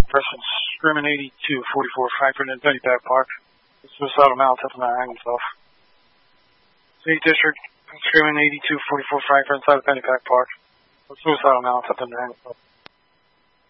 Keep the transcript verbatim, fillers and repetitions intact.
person screaming eighty-two forty-four Frankfurt and Pennypack Park. Suicidal maltap and hang himself. C District screaming eighty-two forty-four Frankfurt inside of Pennypack Park. Suicidal maltap and hang himself.